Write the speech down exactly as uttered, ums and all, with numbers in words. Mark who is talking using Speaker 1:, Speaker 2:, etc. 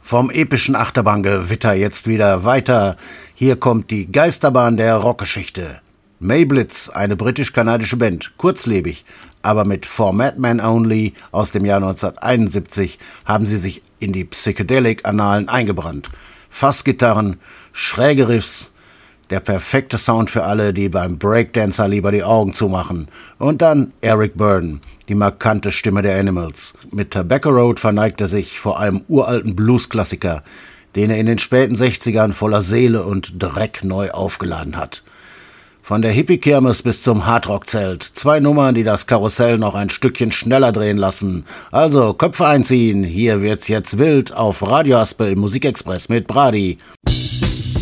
Speaker 1: Vom epischen Achterbahngewitter jetzt wieder weiter. Hier kommt die Geisterbahn der Rockgeschichte. Mayblitz, eine britisch-kanadische Band, kurzlebig, aber mit For Madmen Only aus dem Jahr neunzehnhunderteinundsiebzig haben sie sich in die Psychedelic-Annalen eingebrannt. Fassgitarren, schräge Riffs, der perfekte Sound für alle, die beim Breakdancer lieber die Augen zumachen. Und dann Eric Burdon, die markante Stimme der Animals. Mit Tobacco Road verneigt er sich vor einem uralten Blues-Klassiker, den er in den späten sechzigern voller Seele und Dreck neu aufgeladen hat. Von der Hippie-Kirmes bis zum Hardrock-Zelt. Zwei Nummern, die das Karussell noch ein Stückchen schneller drehen lassen. Also Köpfe einziehen, hier wird's jetzt wild auf Radio Haspel im Musikexpress mit Brady.